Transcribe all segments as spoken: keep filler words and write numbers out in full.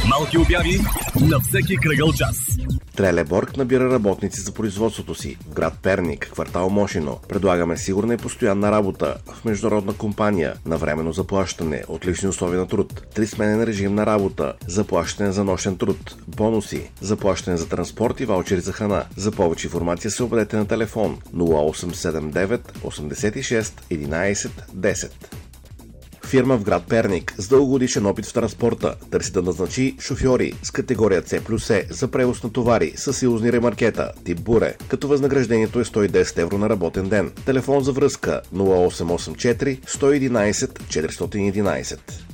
Малки обяви на всеки кръгъл час. Трелеборг набира работници за производството си в град Перник, квартал Мошино. Предлагаме сигурна и постоянна работа в международна компания, навременно заплащане, отлични условия на труд, трисменен режим на работа, заплащане за нощен труд, бонуси, заплащане за транспорт и ваучери за храна. За повече информация се обадете на телефон нула осем седем девет осемдесет и шест единадесет десет. Фирма в град Перник с дългогодишен опит в транспорта търси да назначи шофьори с категория С плюс Е за превоз на товари с съюзни ремаркета тип буре, като възнаграждението е сто и десет евро на работен ден. Телефон за връзка нула осем осем четири сто и единадесет четиристотин и единадесет.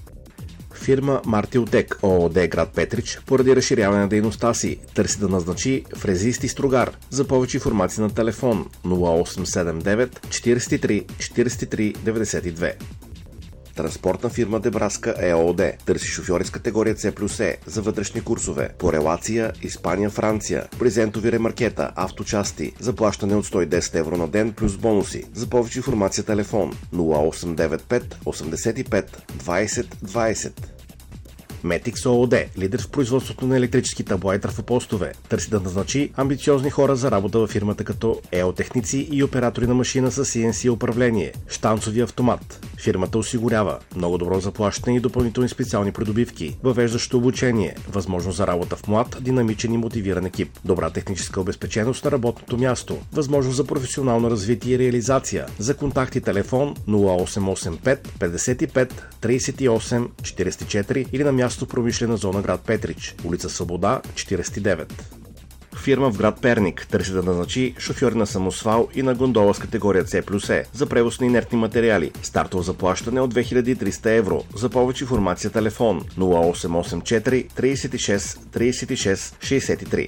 Фирма Мартилтек ООД град Петрич поради разширяване на дейността си търси да назначи фрезист и стругар. За повече информация на телефон нула осем седем девет четиридесет и три четиридесет и три деветдесет и две. Транспортна фирма Дебраска ЕООД търси шофьори с категория С плюс Е за вътрешни курсове по релация Испания-Франция, брезентови ремаркета, авточасти, заплащане от сто и десет евро на ден плюс бонуси. За повече информация телефон нула осем девет пет осемдесет и пет двадесет двадесет. Метикс ООД, лидер в производството на електрически табла и трафопостове, търси да назначи амбициозни хора за работа във фирмата като еотехници и оператори на машина с Си Ен Си управление, щанцови автомат. Фирмата осигурява много добро заплащане и допълнителни специални придобивки, въвеждащо обучение, възможност за работа в млад, динамичен и мотивиран екип, добра техническа обезпеченост на работното място, възможност за професионално развитие и реализация. За контакти телефон нула осем осем пет петдесет и пет тридесет и осем четиридесет и четири или на място в промишлена зона град Петрич, улица Свобода четиридесет и девет. Фирма в град Перник търси да назначи шофьори на самосвал и на гондола с категория С плюс Е за превоз на инертни материали. Стартово заплащане от две хиляди и триста евро. За повече информация телефон нула осем осем четири тридесет и шест тридесет и шест шестдесет и три.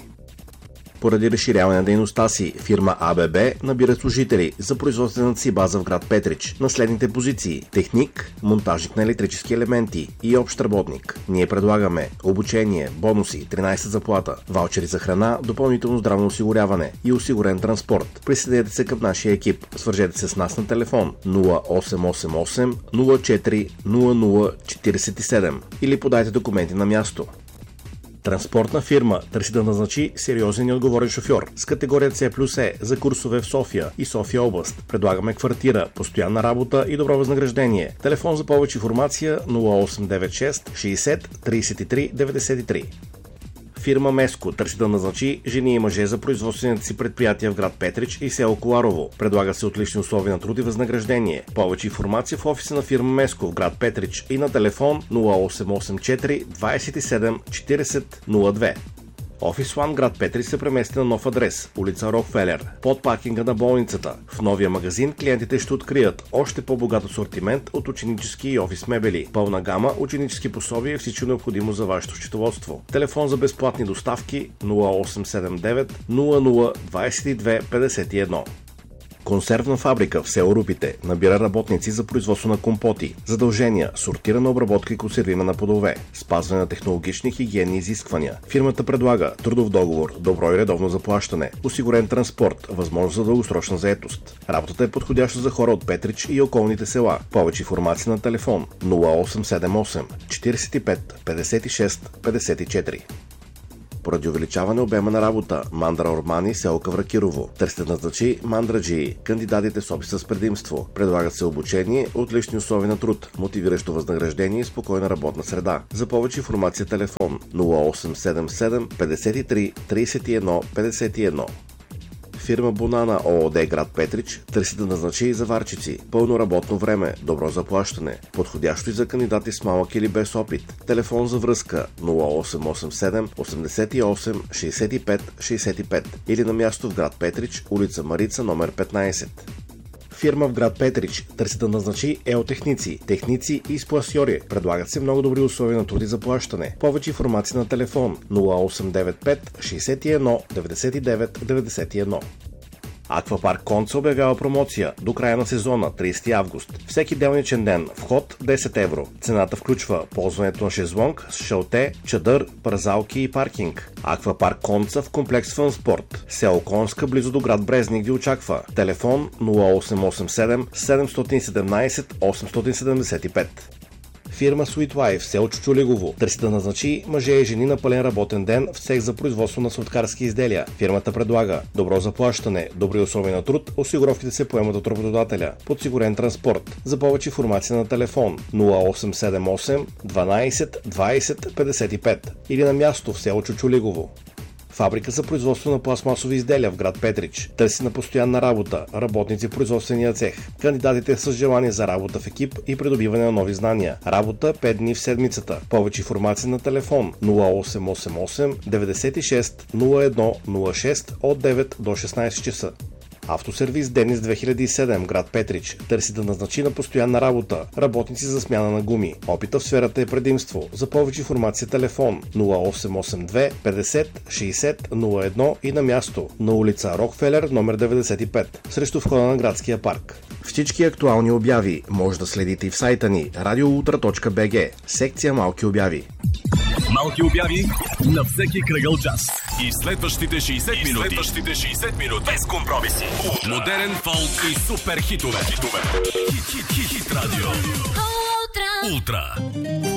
Поради разширяване на дейността си, фирма А Б Б набира служители за производствената си база в град Петрич на следните позиции: техник, монтажник на електрически елементи и общ работник. Ние предлагаме обучение, бонуси, тринадесет заплата, ваучери за храна, допълнително здравно осигуряване и осигурен транспорт. Присъединете се към нашия екип. Свържете се с нас на телефон нула осем осем осем нула четири нула нула четиридесет и седем или подайте документи на място. Транспортна фирма търси да назначи сериозен и отговорен шофьор с категория С плюс Е за курсове в София и София област. Предлагаме квартира, постоянна работа и добро възнаграждение. Телефон за повече информация нула осем девет шест шестдесет тридесет и три деветдесет и три. Фирма Меско търси да назначи жени и мъже за производствените си предприятия в град Петрич и село Коларово. Предлага се отлични условия на труд и възнаграждение. Повече информация в офиса на фирма Меско в град Петрич и на телефон нула осем осем четири двадесет и седем четиридесет нула две. Офис One град Петрич се премести на нов адрес, улица Рокфелер, под паркинга на болницата. В новия магазин клиентите ще открият още по-богат асортимент от ученически и офис мебели, пълна гама ученически пособия и всичко необходимо за вашето счетоводство. Телефон за безплатни доставки нула осем седем девет нула нула двадесет и две петдесет и едно. Консервна фабрика в село Рупите набира работници за производство на компоти, задължения, сортирана обработка и консервиране на плодове, спазване на технологични хигиенни изисквания. Фирмата предлага трудов договор, добро и редовно заплащане, осигурен транспорт, възможност за дългосрочна заетост. Работата е подходяща за хора от Петрич и околните села. Повече информация на телефон нула осем седем осем четиридесет и пет петдесет и шест петдесет и четири. Поради увеличаване обема на работа, Мандра Ормани, село Кавракирово, търси да назначи мандраджии, кандидатите с опит с предимство. Предлагат се обучение, отлични условия на труд, мотивиращо възнаграждение и спокойна работна среда. За повече информация телефон нула осем седем седем петдесет и три тридесет и едно петдесет и едно. Фирма Бонана ООД град Петрич търси да назначи заварчици, пълно работно време, добро заплащане, подходящо и за кандидати с малък или без опит. Телефон за връзка нула осем осем седем осемдесет и осем шестдесет и пет шестдесет и пет или на място в град Петрич, улица Марица, номер петнадесет. Фирма в град Петрич търси да назначи еотехници, техници и спласьори. Предлагат се много добри условия на труд и заплащане. Повече информация на телефон нула осем девет пет шестдесет и едно деветдесет и девет деветдесет и едно. Аквапарк Конца обявява промоция до края на сезона, тридесети август. Всеки делничен ден вход десет евро. Цената включва ползването на шезлонг с шалте, чадър, парзалки и паркинг. Аквапарк Конца в комплекс Фънспорт. Село Конска, близо до град Брезник, ви очаква. Телефон нула осем осем седем седем едно седем осем седем пет. Фирма Sweet Life, село Чучулегово. Търси да назначи мъже и жени на пълен работен ден в цех за производство на сладкарски изделия. Фирмата предлага добро заплащане, добри условия на труд, осигуровките се поемат от работодателя, подсигурен транспорт. За повече информация на телефон нула осем седем осем дванайсет двайсет петдесет и пет или на място в село Чучулегово. Фабрика за производство на пластмасови изделия в град Петрич. Търси на постоянна работа, работници в производствения цех. Кандидатите с желание за работа в екип и придобиване на нови знания. Работа пет дни в седмицата. Повече информация на телефон нула осем осем осем деветдесет и шест нула едно нула шест от девет до шестнайсет часа. Автосервис Денис две хиляди и седем, град Петрич. Търси да назначи на постоянна работа работници за смяна на гуми. Опита в сферата е предимство. За повече информация телефон нула осем осем две петдесет шейсет нула едно и на място на улица Рокфелер, номер деветдесет и пет, срещу входа на градския парк. Всички актуални обяви може да следите и в сайта ни радиоутра точка би джи, секция Малки обяви. Малки обяви на всеки кръгъл час. И следващите шейсет минути. Следващите шейсет минути. Без компромиси. Модерен фолк и супер хитове. Хит, хит, хит, хит радио. Ултра. Ултра.